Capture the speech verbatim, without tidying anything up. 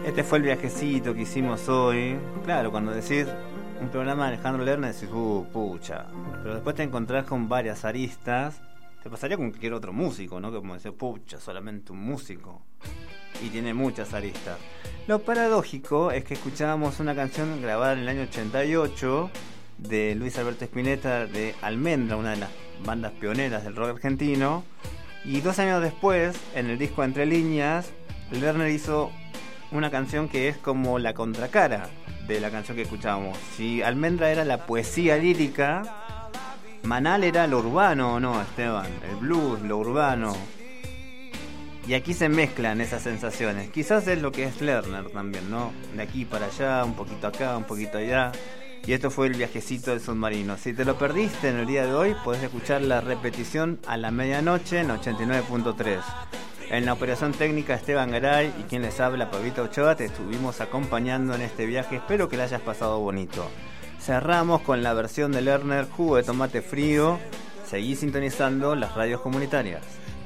Este fue el viajecito que hicimos hoy. Claro, cuando decís un programa de Alejandro Lerner decís, uh, pucha. Pero después te encontrás con varias aristas. Te pasaría con cualquier otro músico, ¿no? Que como decís, pucha, solamente un músico. Y tiene muchas aristas. Lo paradójico es que escuchábamos una canción grabada en el año ochenta y ocho de Luis Alberto Spinetta, de Almendra, una de las bandas pioneras del rock argentino. Y dos años después, en el disco Entre Líneas, Lerner hizo una canción que es como la contracara de la canción que escuchábamos. Si Almendra era la poesía lírica, Manal era lo urbano, ¿no, Esteban? El blues, lo urbano. Y aquí se mezclan esas sensaciones. Quizás es lo que es Lerner también, ¿no? De aquí para allá, un poquito acá, un poquito allá. Y esto fue el viajecito del submarino. Si te lo perdiste en el día de hoy, podés escuchar la repetición a la medianoche en ochenta y nueve punto tres. En la operación técnica Esteban Garay y quien les habla, Pablito Ochoa, te estuvimos acompañando en este viaje. Espero que la hayas pasado bonito. Cerramos con la versión de Lerner, Jugo de Tomate Frío. Seguí sintonizando las radios comunitarias.